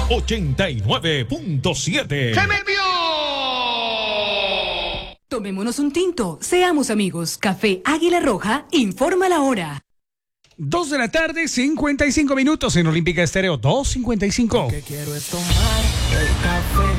89.7. ¡Se me vio! Tomémonos un tinto, seamos amigos. Café Águila Roja informa la hora. 2 de la tarde, 55 minutos en Olímpica Estéreo 255. Lo que quiero es tomar el café